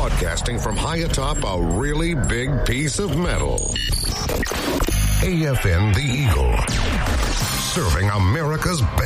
Broadcasting from high atop a really big piece of metal. AFN The Eagle. Serving America's best.